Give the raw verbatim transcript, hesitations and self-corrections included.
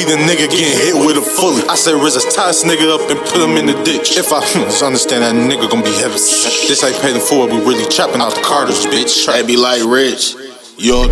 be the nigga getting hit with a fully. I said, Riz, tie this nigga up and put him in the ditch. If I understand that nigga gon' be heavy. This ain't paid in full, we really trapping out the Carters, bitch. They be like, Rich, you